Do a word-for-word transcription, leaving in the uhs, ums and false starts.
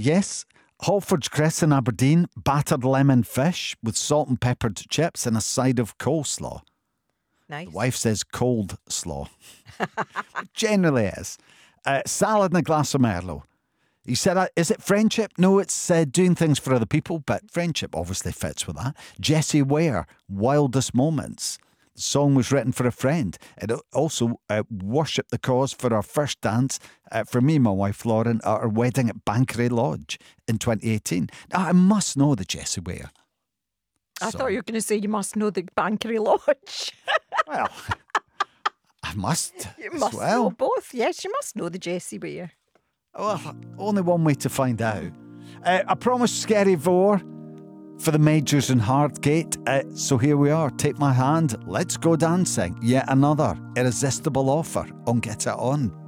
yes. Halford's Chris in Aberdeen, battered lemon fish with salt and peppered chips and a side of coleslaw. Nice. The wife says cold slaw. Generally is. Uh, salad and a glass of Merlot. He said, uh, is it friendship? No, it's uh, doing things for other people, but friendship obviously fits with that. Jessie Ware, Wildest Moments. The song was written for a friend. It also uh, worshipped the cause for our first dance uh, for me and my wife Lauren at our wedding at Bankery Lodge in twenty eighteen. Now, I must know the Jessie Ware. I So, thought you were going to say you must know the Bankery Lodge. well, I must. You as must well. know both. Yes, you must know the Jessie Ware. Well, only one way to find out. Uh, I promised Scary Vore for the Majors in Hardgate. Uh, so here we are. Take my hand. Let's go dancing. Yet another irresistible offer on Get It On.